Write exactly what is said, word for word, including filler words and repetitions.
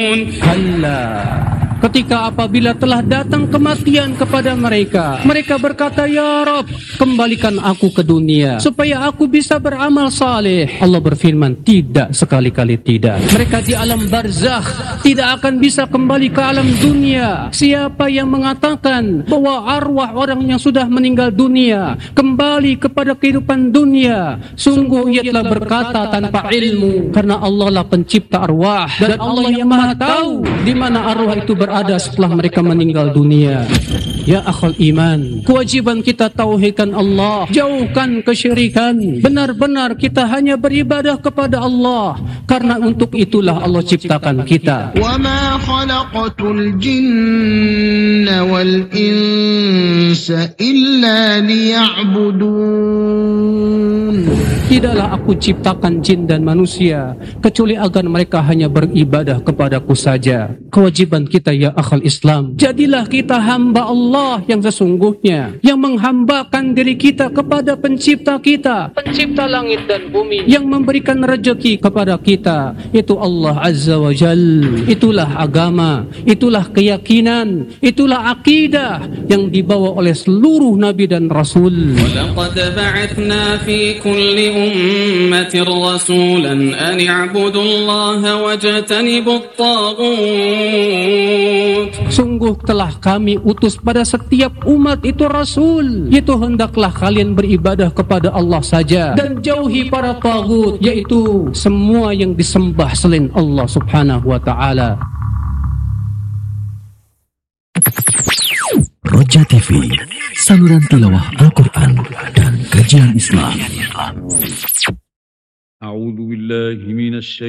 Kalla, ketika apabila telah datang kematian kepada mereka, mereka berkata, Ya Rabb, kembalikan aku ke dunia supaya aku bisa beramal saleh. Allah berfirman, tidak, sekali-kali tidak. Mereka di alam barzakh tidak akan bisa kembali ke alam dunia. Siapa yang mengatakan bahwa arwah orang yang sudah meninggal dunia kembali kepada kehidupan dunia, sungguh ia telah berkata tanpa ilmu, karena Allah lah pencipta arwah dan Allah yang maha tahu di mana arwah itu berada setelah mereka meninggal dunia. Ya akhul iman, kewajiban kita tauhidkan Allah, jauhkan kesyirikan. Benar-benar kita hanya beribadah kepada Allah, karena untuk itulah Allah ciptakan kita. Wa ma khalaqatul jinna wal insa illa liya'budun. Tidaklah aku ciptakan jin dan manusia kecuali agar mereka hanya beribadah kepadaku saja. Kewajiban kita ya akhal Islam, jadilah kita hamba Allah yang sesungguhnya, yang menghambakan diri kita kepada pencipta kita, pencipta langit dan bumi, yang memberikan rezeki kepada kita, yaitu Allah Azza wa Jal. Itulah agama, itulah keyakinan, itulah akidah yang dibawa oleh seluruh Nabi dan Rasul. وَلَقَدْ بَعَثْنَا فِي كُلِّ أُمَّةٍ رَسُولًا أَنِ اعْبُدُوا اللَّهَ وَاجْتَنِبُوا الطَّاغُوتَ. Sungguh telah kami utus pada setiap umat itu Rasul, yaitu hendaklah kalian beribadah kepada Allah saja dan jauhi para tagut, yaitu semua yang disembah selain Allah subhanahu wa ta'ala. Roja T V, saluran tilawah Al-Quran dan kajian Islam. A'udzu billahi minasy